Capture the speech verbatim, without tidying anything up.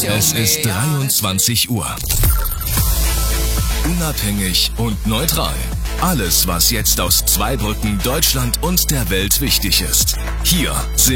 Es ist dreiundzwanzig Uhr. Unabhängig und neutral. Alles, was jetzt aus Zweibrücken, Deutschland und der Welt wichtig ist. Hier sind